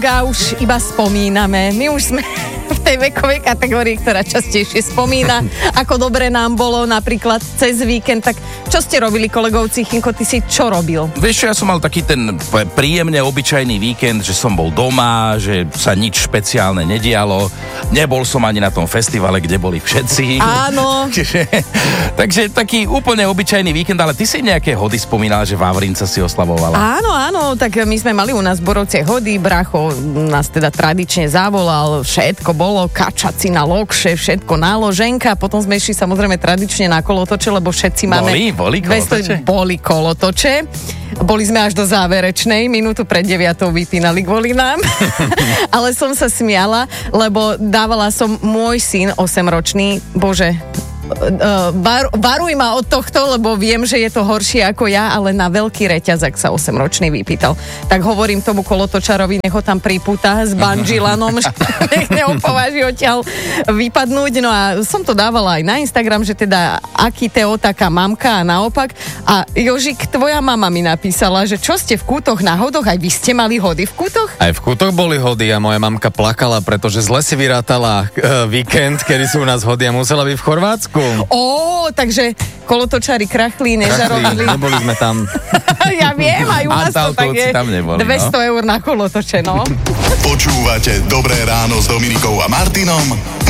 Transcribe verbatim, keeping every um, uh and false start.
A už iba spomíname. My už sme v tej vekovej kategórii, ktorá častejšie spomína, ako dobre nám bolo napríklad cez víkend. Tak čo ste robili, kolegovci? Chinko, ty si čo robil? Vieš čo, ja som mal taký ten príjemne obyčajný víkend, že som bol doma, že sa nič špeciálne nedialo. Nebol som ani na tom festivale, kde boli všetci. Áno. takže, takže taký úplne obyčajný víkend, ale ty si nejaké hody spomínala, že Vavrinca si oslavovala. Áno, áno, tak my sme mali u nás v Borovciach hody, brácho nás teda tradične zavolal, všetko bolo, kačaci na lokše, všetko náloženka, potom sme išli samozrejme tradične na kolotoče, lebo všetci máme... Boli, boli kolotoče? Boli kolotoče. Boli sme až do záverečnej, minútu pred deviatou vypínali kvôli nám. Ale som sa smiala, lebo dávala som môj syn, osemročný, bože... Uh, var, varuj ma od tohto, lebo viem, že je to horšie ako ja, ale na veľký reťazak sa osemročný vypýtal. Tak hovorím tomu kolotočarovi, nech ho tam pripúta s bandžilanom, nech neopováži odtiaľ vypadnúť. No a som to dávala aj na Instagram, že teda aký Teo, taká mamka a naopak. A Jožik, tvoja mama mi napísala, že čo ste v kútoch na hodoch, aj vy ste mali hody v kútoch? Aj v kútoch boli hody a moja mamka plakala, pretože zle si vyrátala uh, víkend, kedy sú u nás hody a musela byť v Chorvátsku. Ó, takže kolotočári krachli, nežarobili. Neboli sme tam. Ja viem, aj u nás to tak je. Neboli, dvesto eur na kolotoče, no. Počúvate Dobré ráno s Dominikou a Martinom?